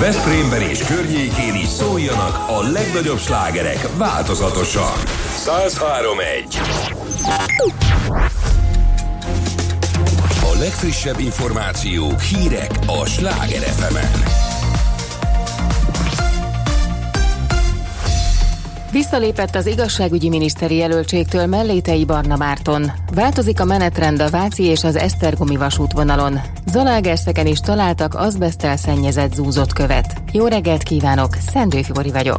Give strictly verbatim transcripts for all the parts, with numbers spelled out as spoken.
Veszprémben és környékén is szóljanak a legnagyobb slágerek változatosan. száz három egy. A legfrissebb információk, hírek a Sláger ef emen. Visszalépett az igazságügyi miniszteri jelöltségtől Mellétei Barna Márton. Változik a menetrend a Váci és az esztergomi vasútvonalon. Zalaegerszegen is találtak azbeszttel szennyezett zúzott követ. Jó reggelt kívánok, Szendő Fibori vagyok.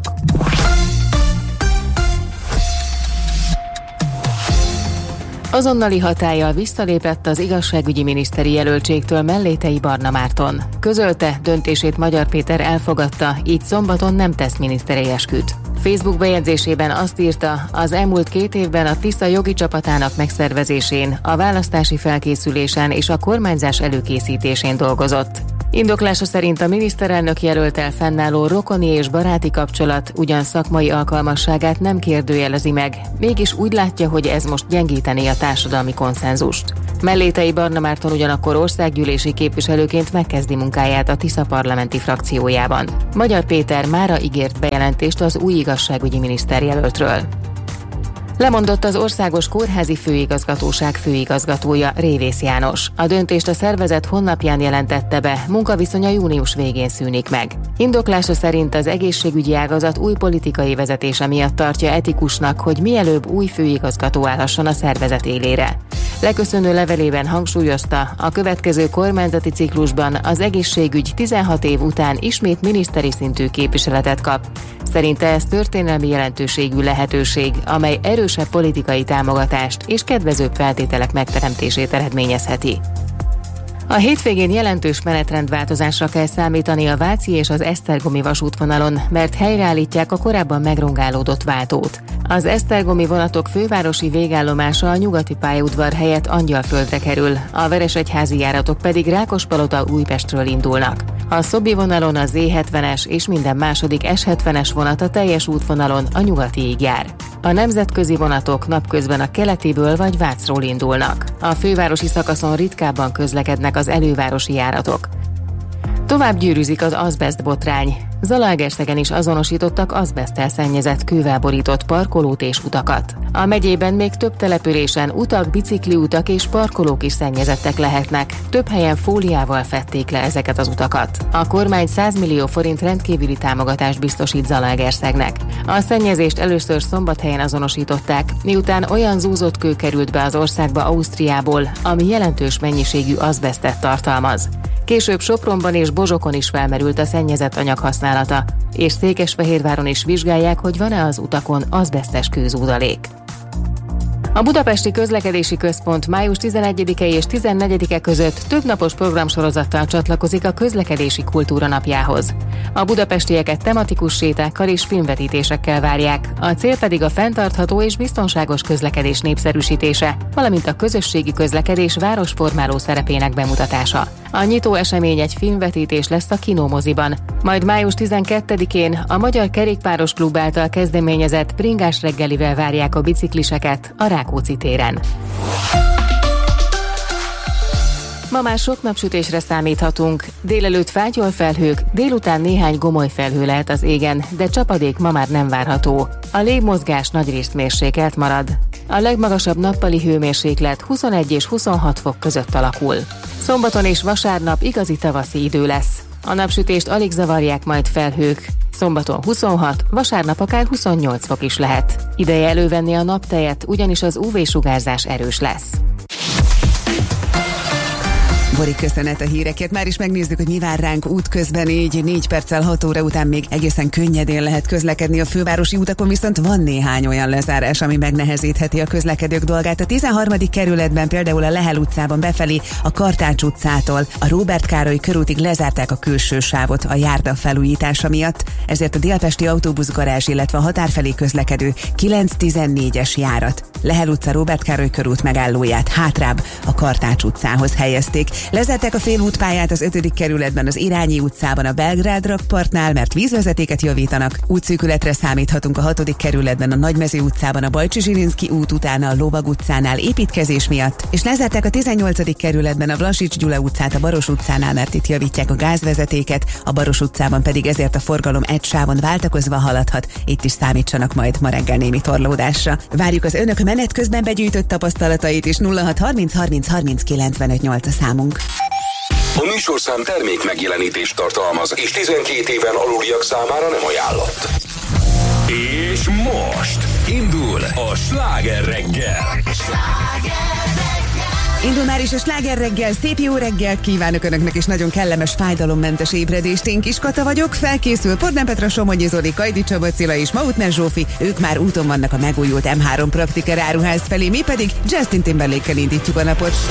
Azonnali hatállyal visszalépett az igazságügyi miniszteri jelöltségtől Mellétei Barna Márton. Közölte, döntését Magyar Péter elfogadta, így szombaton nem tesz miniszteri esküt. Facebook bejegyzésében azt írta, az elmúlt két évben a Tisza jogi csapatának megszervezésén, a választási felkészülésen és a kormányzás előkészítésén dolgozott. Indoklása szerint a miniszterelnök jelölttel fennálló rokoni és baráti kapcsolat ugyan szakmai alkalmasságát nem kérdőjelezi meg, mégis úgy látja, hogy ez most gyengítené a társadalmi konszenzust. Mellétei Barna Márton ugyanakkor országgyűlési képviselőként megkezdi munkáját a Tisza parlamenti frakciójában. Magyar Péter mára ígért bejelentést az új igazságügyi miniszter jelöltről. Lemondott az Országos Kórházi Főigazgatóság főigazgatója, Révész János. A döntést a szervezet honlapján jelentette be, munkaviszonya június végén szűnik meg. Indoklása szerint az egészségügyi ágazat új politikai vezetése miatt tartja etikusnak, hogy mielőbb új főigazgató állhasson a szervezet élére. Leköszönő levelében hangsúlyozta, a következő kormányzati ciklusban az egészségügy tizenhat év után ismét miniszteri szintű képviseletet kap. Szerinte ez történelmi jelentőségű lehetőség, amely erősebb politikai támogatást és kedvezőbb feltételek megteremtését eredményezheti. A hétvégén jelentős menetrendváltozásra kell számítani a Váci és az esztergomi vasútvonalon, mert helyreállítják a korábban megrongálódott váltót. Az esztergomi vonatok fővárosi végállomása a nyugati pályaudvar helyett Angyalföldre kerül, a veresegyházi járatok pedig Rákospalota Újpestről indulnak. A Szobi vonalon a zé hetvenes és minden második es hetvenes vonat a teljes útvonalon a nyugatiig jár. A nemzetközi vonatok napközben a keletiből vagy Vácról indulnak. A fővárosi szakaszon ritkábban közlekednek az elővárosi járatok. Tovább gyűrűzik az azbeszt botrány. Zalaegerszegen is azonosítottak azbeszttel szennyezett kővel borított parkolót és utakat. A megyében még több településen utak, bicikliutak és parkolók is szennyezettek lehetnek. Több helyen fóliával fedték le ezeket az utakat. A kormány száz millió forint rendkívüli támogatást biztosít Zalaegerszegnek. A szennyezést először Szombathelyen azonosították, miután olyan zúzott kő került be az országba Ausztriából, ami jelentős mennyiségű azbesztet tartalmaz. Később Sopronban és Bozsokon is felmerült a szennyezett anyag használata, és Székesfehérváron is vizsgálják, hogy van-e az utakon azbesztes kőzúdalék. A Budapesti Közlekedési Központ május tizenegyedike és tizennegyedike között többnapos programsorozattal csatlakozik a közlekedési kultúra napjához. A budapestieket tematikus sétákkal és filmvetítésekkel várják, a cél pedig a fenntartható és biztonságos közlekedés népszerűsítése, valamint a közösségi közlekedés városformáló szerepének bemutatása. A nyitó esemény egy filmvetítés lesz a Kinómoziban, majd május tizenkettedikén a Magyar Kerékpáros Klub által kezdeményezett bringás reggelivel várják a bicikliseket a Rákóczi téren. Ma már sok napsütésre számíthatunk. Délelőtt fátyol felhők, délután néhány gomoly felhő lehet az égen, de csapadék ma már nem várható. A légmozgás nagyrészt mérsékelt marad. A legmagasabb nappali hőmérséklet huszonegy és huszonhat fok között alakul. Szombaton és vasárnap igazi tavaszi idő lesz. A napsütést alig zavarják majd felhők. Szombaton huszonhat, vasárnap akár huszonnyolc fok is lehet. Ideje elővenni a naptejet, ugyanis az ú vé-sugárzás erős lesz. Bori, köszönet a híreket. Már is megnézzük, hogy mi vár ránk útközben, így négy perccel hat óra után még egészen könnyedén lehet közlekedni a fővárosi utakon, viszont van néhány olyan lezárás, ami megnehezítheti a közlekedők dolgát. A tizenharmadik kerületben például a Lehel utcában befelé a Kartács utcától a Róbert Károly körútig lezárták a külső sávot a járda felújítása miatt, ezért a délpesti autóbuszgarázs, illetve a határ felé közlekedő kilenc tizennégyes járat Lehel utca Róbert Károly körút megállóját hátrább a Kartács utcához helyezték. Lezárták a félútpályát az ötödik kerületben az Irányi utcában a Belgrád rakpartnál, mert vízvezetéket javítanak. Útszűkületre számíthatunk a hatodik kerületben a Nagymező utcában a Bajcsi-Zsilinszky út után a Lovag utcánál építkezés miatt, és lezárták a tizennyolcadik kerületben a Vlasics Gyula utcát a Baros utcánál, mert itt javítják a gázvezetéket, a Baros utcában pedig ezért a forgalom egy sávon váltakozva haladhat, itt is számítsanak majd ma reggel némi torlódásra. Várjuk az önök menet közben begyűjtött tapasztalatait is. Nulla hat harminc harminc harminc kilencvenöt nyolc a számunk. A műsorszám termék megjelenítést tartalmaz, és tizenkét éven aluliak számára nem ajánlott. És most indul a Sláger reggel. Indul már is a Sláger reggel, szép jó reggelt kívánok önöknek, és nagyon kellemes, fájdalommentes ébredést. Én Kis Kata vagyok, felkészül Pordán Petra, Somogyi Zoli, Kajdi Csaba Cilla és Mautner Zsófi. Ők már úton vannak a megújult em három Praktiker áruház felé, mi pedig Justin Timberlake-kel indítjuk a napot.